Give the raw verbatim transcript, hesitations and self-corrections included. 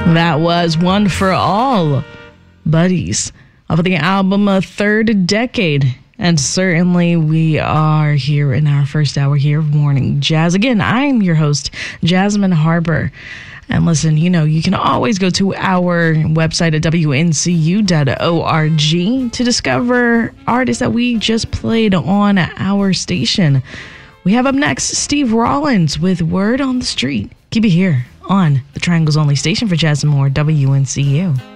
That was One for All, Buddies, off of the album A Third Decade. And certainly we are here in our first hour here of Morning Jazz. Again, I'm your host, Jasmine Harper. And listen, you know, you can always go to our website at W N C U dot org to discover artists that we just played on our station. We have up next Steve Rollins with Word on the Street. Keep it here on the Triangle's only station for jazz and more, W N C U.